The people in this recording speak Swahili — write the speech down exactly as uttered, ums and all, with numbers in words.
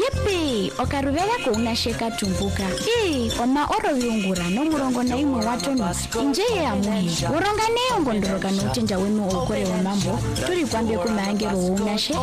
Vipi, okaruvela kuunasheka tumbuka. Ii, oma oro viungura no murongo na imu watono. Injeye ya muhi. Uronga neo ngondoroka no uchenja wenu ukore wa mambo. Turi kwambia kumaangero unashe.